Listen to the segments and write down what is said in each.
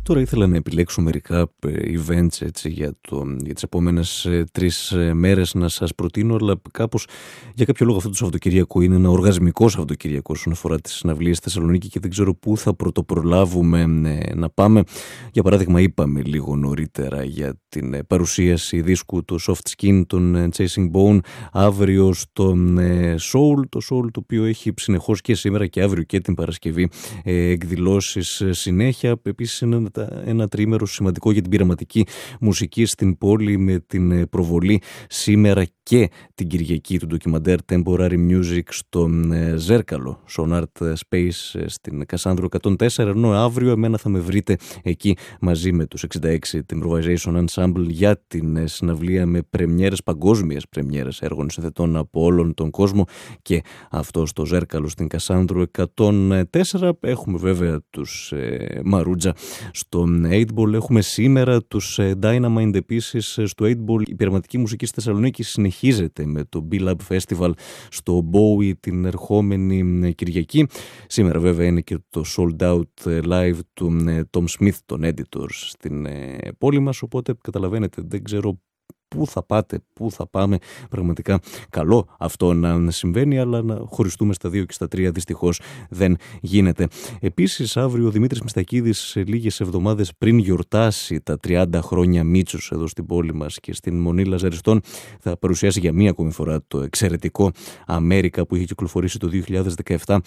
Τώρα ήθελα να επιλέξω μερικά events έτσι, για τις επόμενες 3 μέρες να σας προτείνω, αλλά κάπως για κάποιο λόγο αυτό το Σαββατοκύριακο είναι ένα οργασμικό Σαββατοκύριακο όσον αφορά τις συναυλίες στη Θεσσαλονίκη και δεν ξέρω πού θα πρωτοπρολάβουμε να πάμε. Για παράδειγμα, είπαμε λίγο νωρίτερα για την παρουσίαση δίσκου το Soft Skin των Chasing Bone αύριο στο Soul, το Soul το οποίο έχει συνεχώς και σήμερα και αύριο και την Παρασκευή εκδηλώσεις συνέχεια. Επίσης είναι ένα τριήμερο σημαντικό για την πειραματική μουσική στην πόλη με την προβολή σήμερα και την Κυριακή του ντοκιμαντέρ Temporary Music στο Ζέρκαλο, στο Art Space στην Κασάνδρο 104, ενώ αύριο εμένα θα με βρείτε εκεί μαζί με τους 66 Improvisation Ensemble για την συναυλία με πρεμιέρες, παγκόσμιες πρεμιέρες έργων συνθετών από όλον τον κόσμο, και αυτό στο Ζέρκαλο στην Κασάνδρο 104. Έχουμε βέβαια τους Μαρούτζα στο 8-Ball, έχουμε σήμερα τους Dynamite επίσης στο 8-Ball. Η πειραματική μουσική στη Θεσσαλονίκη συνεχίζεται με το B-Lab Festival στο Bowie την ερχόμενη Κυριακή. Σήμερα βέβαια είναι και το Sold Out Live του Tom Smith, των Editors, στην πόλη μας, οπότε καταλαβαίνετε, δεν ξέρω πού θα πάτε, πού θα πάμε. Πραγματικά καλό αυτό να συμβαίνει, αλλά να χωριστούμε στα 2 και στα 3 δυστυχώς δεν γίνεται. Επίσης αύριο ο Δημήτρης Μιστακίδης, λίγες εβδομάδες πριν γιορτάσει τα 30 χρόνια Μίτσος εδώ στην πόλη μας και στην Μονή Λαζαριστών, θα παρουσιάσει για μία ακόμη φορά το εξαιρετικό Αμέρικα που είχε κυκλοφορήσει το 2017.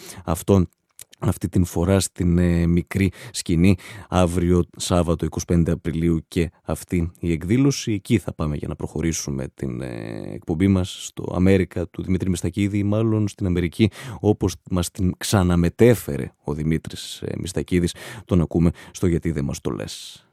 Αυτή την φορά στην μικρή σκηνή, αύριο Σάββατο 25 Απριλίου και αυτή η εκδήλωση. Εκεί θα πάμε για να προχωρήσουμε την εκπομπή μας στο Αμέρικα του Δημήτρη Μιστακίδη, ή μάλλον στην Αμερική όπως μας την ξαναμετέφερε ο Δημήτρης Μιστακίδης. Τον ακούμε στο «Γιατί δεν μας το λες».